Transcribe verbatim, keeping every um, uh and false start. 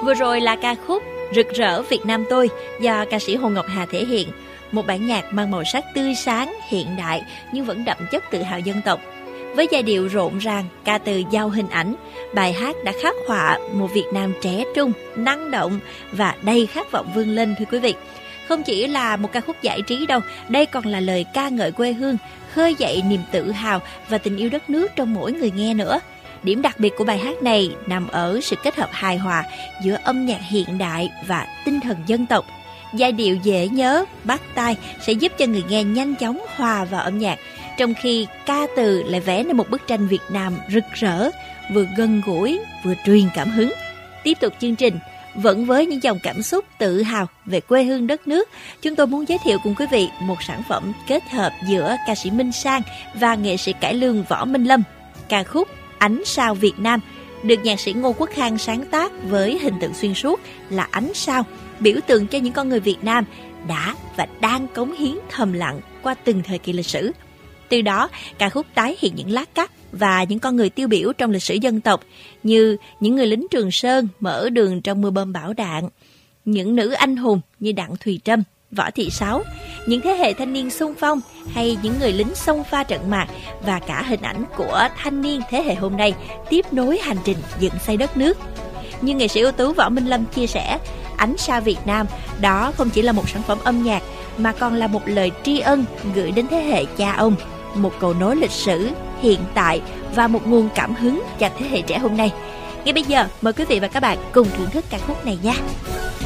Vừa rồi là ca khúc Rực rỡ Việt Nam tôi do ca sĩ Hồ Ngọc Hà thể hiện. Một bản nhạc mang màu sắc tươi sáng, hiện đại nhưng vẫn đậm chất tự hào dân tộc. Với giai điệu rộn ràng, ca từ giàu hình ảnh, bài hát đã khắc họa một Việt Nam trẻ trung, năng động và đầy khát vọng vươn lên thưa quý vị. Không chỉ là một ca khúc giải trí đâu, đây còn là lời ca ngợi quê hương, khơi dậy niềm tự hào và tình yêu đất nước trong mỗi người nghe nữa. Điểm đặc biệt của bài hát này nằm ở sự kết hợp hài hòa giữa âm nhạc hiện đại và tinh thần dân tộc. Giai điệu dễ nhớ, bắt tai sẽ giúp cho người nghe nhanh chóng hòa vào âm nhạc, trong khi ca từ lại vẽ nên một bức tranh Việt Nam rực rỡ, vừa gần gũi, vừa truyền cảm hứng. Tiếp tục chương trình, vẫn với những dòng cảm xúc tự hào về quê hương đất nước, chúng tôi muốn giới thiệu cùng quý vị một sản phẩm kết hợp giữa ca sĩ Minh Sang và nghệ sĩ cải lương Võ Minh Lâm. Ca khúc Ánh sao Việt Nam được nhạc sĩ Ngô Quốc Khang sáng tác với hình tượng xuyên suốt là ánh sao, biểu tượng cho những con người Việt Nam đã và đang cống hiến thầm lặng qua từng thời kỳ lịch sử. Từ đó, ca khúc tái hiện những lát cắt và những con người tiêu biểu trong lịch sử dân tộc như những người lính Trường Sơn mở đường trong mưa bom bão đạn, những nữ anh hùng như Đặng Thùy Trâm, Võ Thị Sáu, những thế hệ thanh niên xung phong hay những người lính xông pha trận mạc và cả hình ảnh của thanh niên thế hệ hôm nay tiếp nối hành trình dựng xây đất nước. Như nghệ sĩ ưu tú Võ Minh Lâm chia sẻ, Ánh sao Việt Nam đó không chỉ là một sản phẩm âm nhạc mà còn là một lời tri ân gửi đến thế hệ cha ông, một cầu nối lịch sử, hiện tại và một nguồn cảm hứng cho thế hệ trẻ hôm nay. Ngay bây giờ, mời quý vị và các bạn cùng thưởng thức ca khúc này nha.